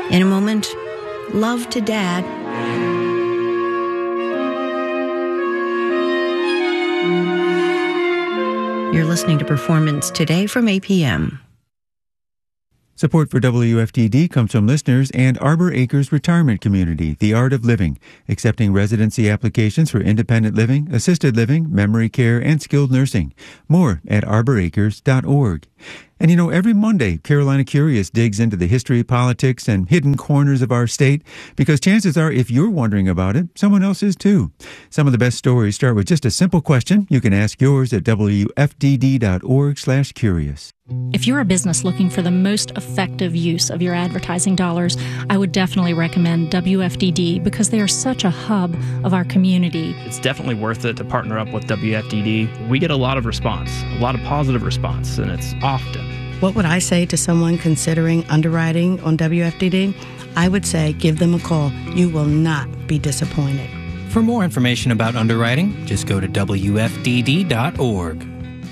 In a moment, love to Dad. You're listening to Performance Today from APM. Support for WFDD comes from listeners and Arbor Acres Retirement Community, The Art of Living, accepting residency applications for independent living, assisted living, memory care, and skilled nursing. More at arboracres.org. And you know, every Monday, Carolina Curious digs into the history, politics, and hidden corners of our state, because chances are, if you're wondering about it, someone else is too. Some of the best stories start with just a simple question. You can ask yours at wfdd.org/curious. If you're a business looking for the most effective use of your advertising dollars, I would definitely recommend WFDD because they are such a hub of our community. It's definitely worth it to partner up with WFDD. We get a lot of response, a lot of positive response, and it's often. What would I say to someone considering underwriting on WFDD? I would say give them a call. You will not be disappointed. For more information about underwriting, just go to WFDD.org.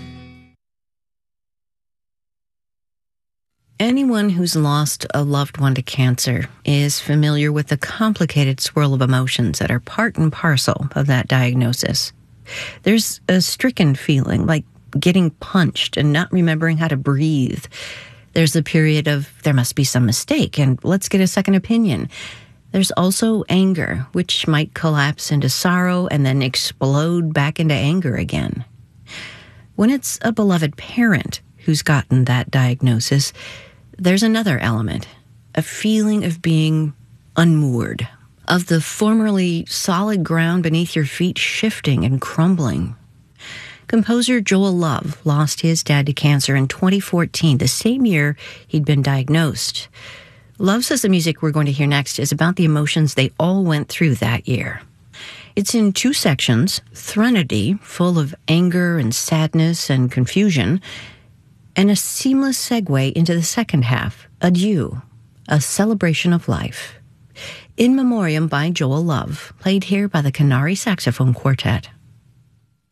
Anyone who's lost a loved one to cancer is familiar with the complicated swirl of emotions that are part and parcel of that diagnosis. There's a stricken feeling, like getting punched and not remembering how to breathe. There's the period of there must be some mistake and let's get a second opinion. There's also anger, which might collapse into sorrow and then explode back into anger again. When it's a beloved parent who's gotten that diagnosis, there's another element, a feeling of being unmoored, of the formerly solid ground beneath your feet shifting and crumbling. Composer Joel Love lost his dad to cancer in 2014, the same year he'd been diagnosed. Love says the music we're going to hear next is about the emotions they all went through that year. It's in two sections, Threnody, full of anger and sadness and confusion, and a seamless segue into the second half, Adieu, a celebration of life. In Memoriam by Joel Love, played here by the Canary Saxophone Quartet.